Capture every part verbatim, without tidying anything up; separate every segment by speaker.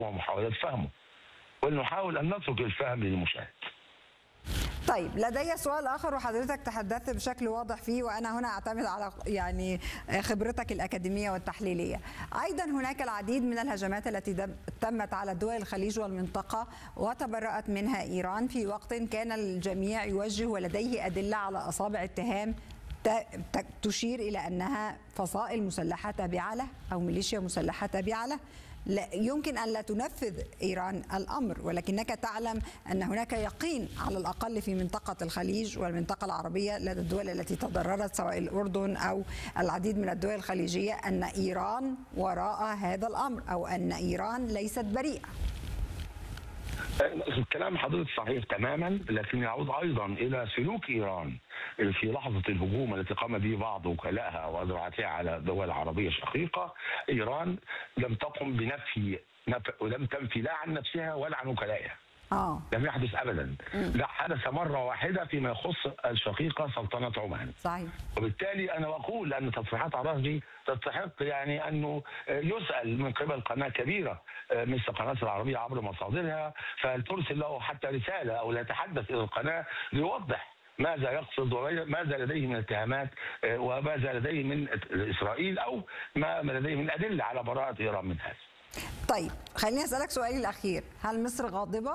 Speaker 1: ومحاولة فهمه، ونحاول أن نترك الفهم للمشاهد.
Speaker 2: طيب، لدي سؤال آخر وحضرتك تحدثت بشكل واضح فيه، وأنا هنا أعتمد على يعني خبرتك الأكاديمية والتحليلية. أيضا هناك العديد من الهجمات التي تمت على دول الخليج والمنطقة وتبرأت منها إيران في وقت كان الجميع يوجه ولديه أدلة على أصابع اتهام تشير إلى أنها فصائل مسلحة تابعة له أو ميليشيا مسلحة تابعة له. لا يمكن أن لا تنفذ إيران الأمر، ولكنك تعلم أن هناك يقين على الأقل في منطقة الخليج والمنطقة العربية لدى الدول التي تضررت سواء الأردن أو العديد من الدول الخليجية أن إيران وراء هذا الأمر أو أن إيران ليست بريئة.
Speaker 1: الكلام حضرتك صحيح تماما، لكن يعود ايضا الى سلوك ايران في لحظه الهجوم التي قام به بعض وكلائها واذرعتها على دول عربيه شقيقه. ايران لم تقم بنفي ولم تنفي لا عن نفسها ولا عن وكلائها.
Speaker 2: اه
Speaker 1: لم يحدث ابدا. لا، حدث مره واحده فيما يخص الشقيقه سلطنه عمان.
Speaker 2: صحيح.
Speaker 1: وبالتالي انا اقول ان تصريحات عراقجي تستحق يعني انه يسال من قبل قناه كبيره مثل قناه العربيه عبر مصادرها، فهل ترسل له حتى رساله او لا يتحدث الى القناه ليوضح ماذا يقصد وماذا لديه من اتهامات وماذا لديه من اسرائيل او ما لديه من ادله على براءه ايران من هذا.
Speaker 2: طيب، خليني اسالك سؤالي الاخير، هل مصر غاضبه؟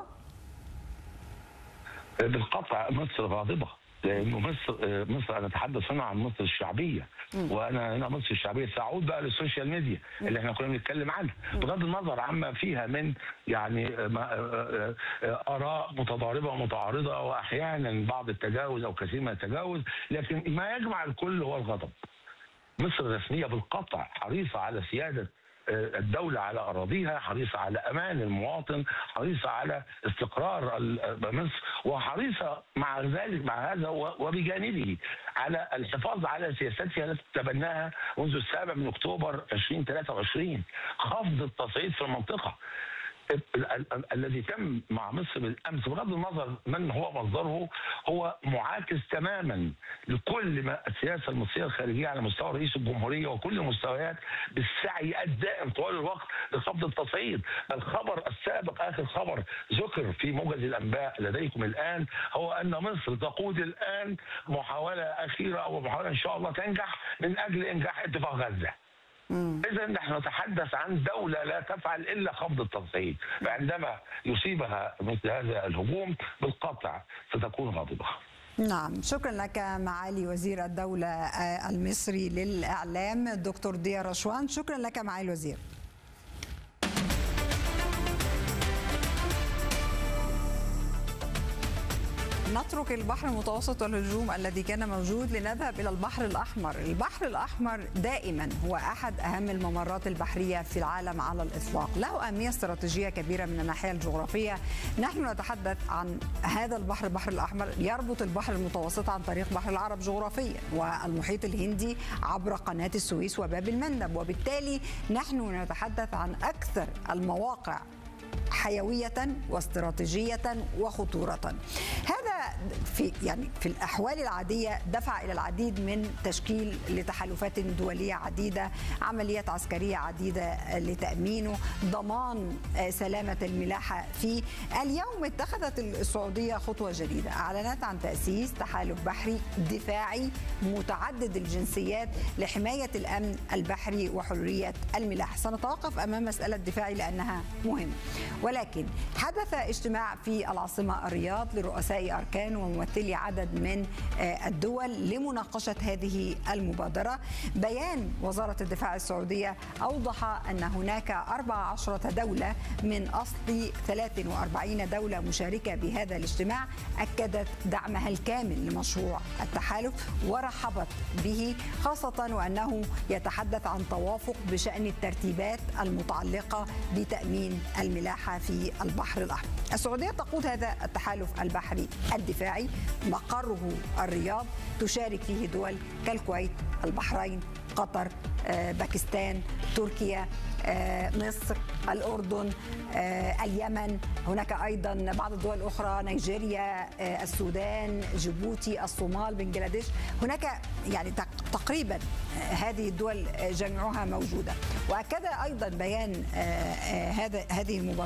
Speaker 1: بالقطع مصر غاضبه، لانه مصر مصر انا اتحدث هنا عن مصر الشعبيه، م. وانا هنا مصر الشعبيه ساعود بقى للسوشيال ميديا م. اللي احنا كنا بنتكلم عنها، بغض النظر عما فيها من يعني اراء متضاربه ومتعارضه واحيانا بعض التجاوز او كثير من التجاوز، لكن ما يجمع الكل هو الغضب. مصر رسميه بالقطع حريصه على سياده الدولة على أراضيها، حريصة على أمان المواطن، حريصة على استقرار مصر، وحريصة مع ذلك مع هذا وبجانبه على الحفاظ على سياستها التي تبناها منذ السابع من أكتوبر ألفين وثلاثة وعشرين، خفض التصعيد في المنطقة الذي تم مع مصر بالامس بغض النظر من هو مصدره، هو معاكس تماما لكل ما السياسه المصريه الخارجيه على مستوى رئيس الجمهوريه وكل المستويات بالسعي الدائم طوال الوقت لخفض التصعيد. الخبر السابق، اخر خبر ذكر في موجز الانباء لديكم الان، هو ان مصر تقود الان محاوله اخيره او محاوله ان شاء الله تنجح من اجل انجاح اتفاق غزه. إذا نحن نتحدث عن دولة لا تفعل إلا خفض التصعيد، فعندما يصيبها مثل هذا الهجوم بالقطع ستكون غاضبة.
Speaker 2: نعم، شكرا لك معالي وزير الدولة المصري للإعلام الدكتور ضياء رشوان. شكرا لك معالي الوزير. نترك البحر المتوسط والهجوم الذي كان موجود لنذهب إلى البحر الأحمر. البحر الأحمر دائما هو أحد أهم الممرات البحرية في العالم على الإطلاق، له أهمية استراتيجية كبيرة من الناحية الجغرافية. نحن نتحدث عن هذا البحر، البحر الأحمر يربط البحر المتوسط عن طريق بحر العرب جغرافيا والمحيط الهندي عبر قناة السويس وباب المندب، وبالتالي نحن نتحدث عن أكثر المواقع حيوية واستراتيجية وخطورة. هذا في يعني في الأحوال العادية دفع إلى العديد من تشكيل لتحالفات دولية عديدة، عمليات عسكرية عديدة لتأمينه، ضمان سلامة الملاحة فيه. اليوم اتخذت السعودية خطوة جديدة، أعلنت عن تأسيس تحالف بحري دفاعي متعدد الجنسيات لحماية الأمن البحري وحرية الملاحة. سنتوقف أمام مسألة دفاعي لأنها مهمة، ولكن حدث اجتماع في العاصمة الرياض لرؤساء أركان وممثلي عدد من الدول لمناقشة هذه المبادرة. بيان وزارة الدفاع السعودية أوضح أن هناك أربع عشرة دولة من أصل ثلاث وأربعين دولة مشاركة بهذا الاجتماع، أكدت دعمها الكامل لمشروع التحالف ورحبت به، خاصة وأنه يتحدث عن توافق بشأن الترتيبات المتعلقة بتأمين الملاحة في البحر الأحمر. السعودية تقود هذا التحالف البحري الدفاعي، مقره الرياض، تشارك فيه دول كالكويت، البحرين، قطر، باكستان، تركيا، مصر، الأردن، اليمن. هناك أيضا بعض الدول الأخرى، نيجيريا، السودان، جيبوتي، الصومال، بنغلاديش. هناك يعني تقريبا هذه الدول جميعها موجودة. واكد ايضا بيان هذا هذه المبادره